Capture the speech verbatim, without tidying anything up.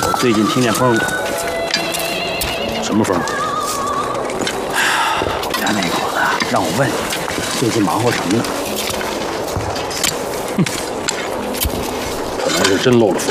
我最近听见风了。什么风？我家那口子让我问你，最近忙活什么呢？哼，可能是真漏了风。